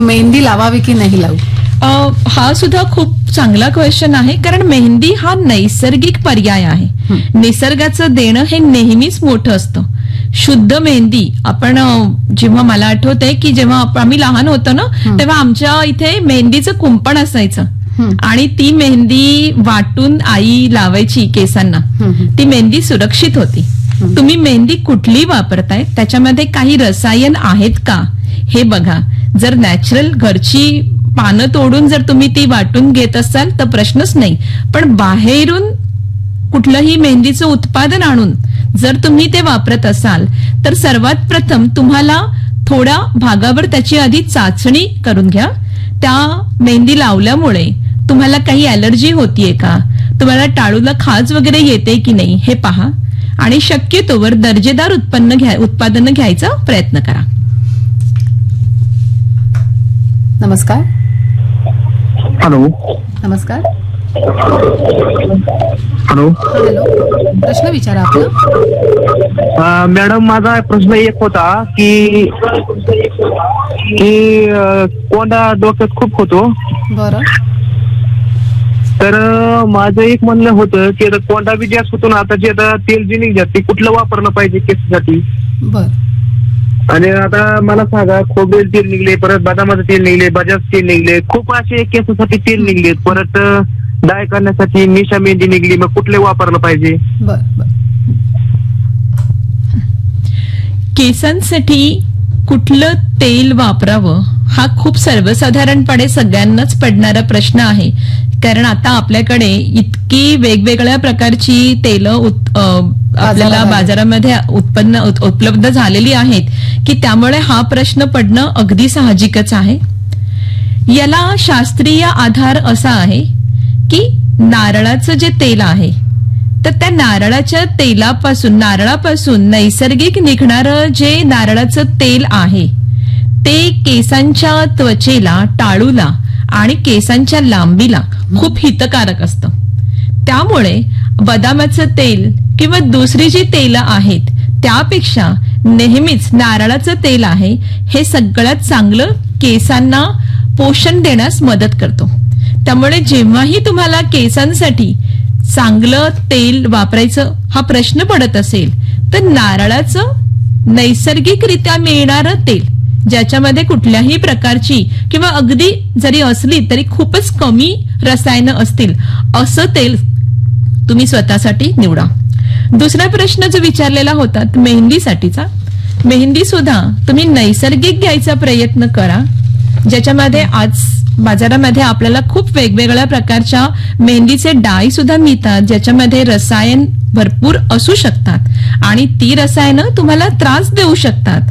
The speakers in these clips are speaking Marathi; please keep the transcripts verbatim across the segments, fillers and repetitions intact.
मेहंदी लावावी की नाही लावू? अ, हा सुद्धा खूप चांगला क्वेश्चन आहे, कारण मेहंदी हा नैसर्गिक पर्याय आहे. निसर्गाचं देणं हे नेहमीच मोठं असतं. शुद्ध मेहंदी आपण अ, जेव्हा मला आठवतंय की जेव्हा आप- आम्ही लहान होतो ना, तेव्हा आमच्या इथे मेहंदीचं कुंपण असायचं आणि ती मेहंदी वाटून आई लावायची केसांना. ती मेहंदी सुरक्षित होती. तुम्ही मेहंदी कुठली वापरताय, त्याच्यामध्ये काही रसायन आहेत का हे बघा. जर नॅचरल घरची पानं तोडून जर तुम्ही ती वाटून घेत असाल तर प्रश्नच नाही. पण बाहेरून कुठलंही मेहंदीचं उत्पादन आणून जर तुम्ही ते वापरत असाल तर सर्वात प्रथम तुम्हाला थोड्या भागावर त्याची आधी चाचणी करून घ्या. त्या मेहंदी लावल्यामुळे तुम्हाला काही ॲलर्जी होतीये का, तुम्हाला टाळूला खाज वगैरे येते की नाही हे पहा आणि शक्यतोवर दर्जेदार उत्पन्न घ्या उत्पादन घ्यायचा प्रयत्न करा. नमस्कार. हॅलो. नमस्कार. हॅलो. हॅलो, प्रश्न विचारा आपला. अ, मॅडम माझा प्रश्न एक होता की की अ, कोंडा डोक्यात खूप होतो. बरं. तर अ, माझं एक म्हणणं होतं की आता कोंडा बी जास्त होतो ना, आता जे आता तेल जे निघतात ते कुठलं वापरणं पाहिजे केसासाठी? बर. आणि आता मला सांगा, खोबरेल तेल निघले, परत बदामाचं तेल निघले, बजाज तेल निघले, खूप असे केसासाठी तेल निघलेत. परत डाय करण्यासाठी निशा मेहंदी निघली, मग कुठले वापरणं पाहिजे? बर बर. केसांसाठी कुठलं तेल वापरावं हा खूप सर्वसाधारणपणे सगळ्यांनाच पडणारा प्रश्न आहे. कारण आता आपल्याकडे इतकी वेगवेगळ्या प्रकारची तेलं उत- अ, आपल्याला बाजारामध्ये उत्पन्न उत- उपलब्ध झालेली आहेत की त्यामुळे हा प्रश्न पडणं अगदी साहजिकच आहे. याला शास्त्रीय आधार असा आहे की नारळाचं जे तेल आहे तर त्या नारळाच्या तेलापासून नारळापासून नैसर्गिक निघणारं जे नारळाचं तेल आहे ते केसांच्या त्वचेला, टाळूला आणि केसांच्या लांबीला खूप हितकारक असतं. त्यामुळे बदामाचं तेल किंवा दुसरी जी तेलं आहेत त्यापेक्षा नेहमीच नारळाचं तेल आहे हे सगळ्यात चांगलं केसांना पोषण देण्यास मदत करतो. त्यामुळे जेव्हाही तुम्हाला केसांसाठी चांगलं तेल वापरायचं हा प्रश्न पडत असेल तर नारळाचं नैसर्गिकरित्या मिळणारं तेल, ज्याच्यामध्ये कुठल्याही प्रकारची किंवा अगदी जरी असली तरी खूपच कमी रसायनं असतील असं तेल तुम्ही स्वतःसाठी निवडा. दुसरा प्रश्न जो विचारलेला होता मेहंदीसाठीचा, मेहंदी सुद्धा तुम्ही नैसर्गिक घ्यायचा प्रयत्न करा, ज्याच्यामध्ये आज बाजारामध्ये आपल्याला खूप वेगवेगळ्या प्रकारच्या मेहंदीचे डाय सुद्धा मिळतात, ज्याच्यामध्ये रसायन भरपूर असू शकतात आणि ती रसायनं तुम्हाला त्रास देऊ शकतात.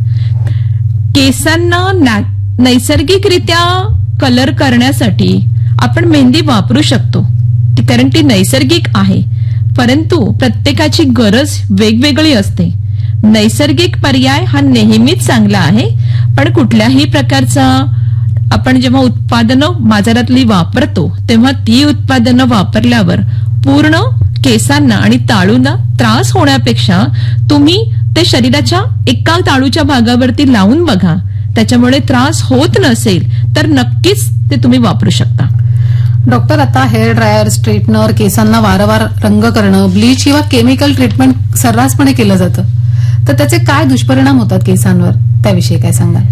केसांना नैसर्गिकरित्या कलर करण्यासाठी आपण मेहंदी वापरू शकतो कारण ती नैसर्गिक आहे, परंतु प्रत्येकाची गरज वेगवेगळी असते. नैसर्गिक पर्याय हा नेहमीच चांगला आहे, पण कुठल्याही प्रकारचा आपण जेव्हा उत्पादनं बाजारातली वापरतो तेव्हा ती उत्पादनं वापरल्यावर पूर्ण केसांना आणि ताळूला त्रास होण्यापेक्षा तुम्ही ते शरीराच्या एका ताळूच्या भागावरती लावून बघा. त्याच्यामुळे त्रास होत नसेल तर नक्कीच ते तुम्ही वापरू शकता. डॉक्टर, आता हेअर ड्रायर, स्ट्रेटनर, केसांना वारंवार रंग करणं, ब्लीच किंवा केमिकल ट्रीटमेंट सर्रासपणे केलं जातं, तर त्याचे काय दुष्परिणाम होतात केसांवर, त्याविषयी काय सांगाल?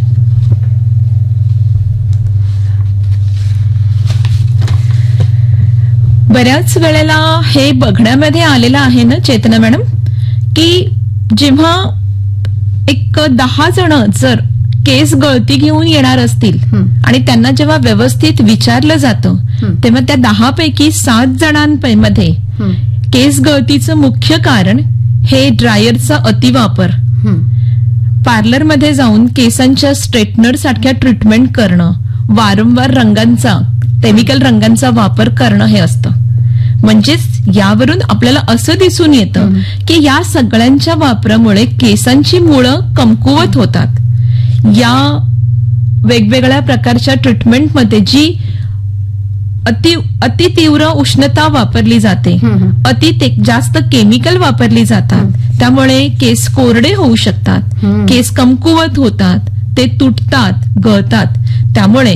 बऱ्याच वेळेला हे बघण्यामध्ये आलेलं आहे ना चेतना मॅडम, की जेव्हा एक दहा जण जर केस गळती घेऊन येणार असतील आणि त्यांना जेव्हा व्यवस्थित विचारलं जातं तेव्हा त्या दहा पैकी सात जणांमध्ये केस गळतीचं मुख्य कारण हे ड्रायरचा अतिवापर, पार्लरमध्ये जाऊन केसांच्या स्ट्रेटनर सारख्या ट्रीटमेंट करणं, वारंवार रंगांचा केमिकल रंगांचा वापर करणं हे असतं. म्हणजेच यावरून आपल्याला असं दिसून येतं की या सगळ्यांच्या वापरामुळे केसांची मुळं कमकुवत होतात. या वेगवेगळ्या प्रकारच्या ट्रीटमेंटमध्ये जी अति अति तीव्र उष्णता वापरली जाते, अति जास्त केमिकल वापरली जातात, त्यामुळे केस कोरडे होऊ शकतात, केस कमकुवत होतात, ते तुटतात, गळतात. त्यामुळे